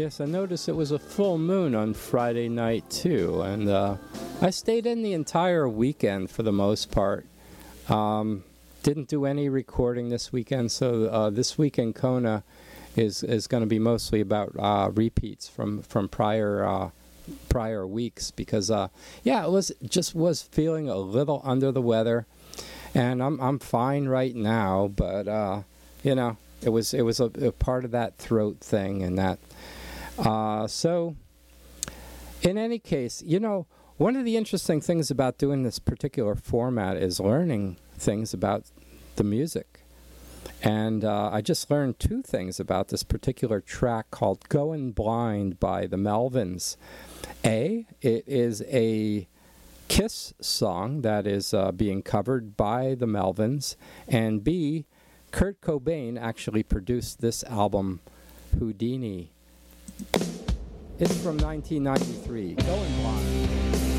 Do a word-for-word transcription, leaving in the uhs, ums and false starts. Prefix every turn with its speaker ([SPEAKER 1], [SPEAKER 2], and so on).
[SPEAKER 1] Yes, I noticed it was a full moon on Friday night too, and uh, I stayed in the entire weekend for the most part. Um, didn't do any recording this weekend, so uh, this week in Kona is is going to be mostly about uh, repeats from from prior uh, prior weeks because uh, yeah, it was just was feeling a little under the weather, and I'm I'm fine right now, but uh, you know it was it was a, a part of that throat thing and that. Uh, so, in any case, you know, one of the interesting things about doing this particular format is learning things about the music. And uh, I just learned two things about this particular track called Goin' Blind by the Melvins. A, it is a Kiss song that is uh, being covered by the Melvins. And B, Kurt Cobain actually produced this album, Houdini. It's from nineteen ninety-three. Goin' Blind.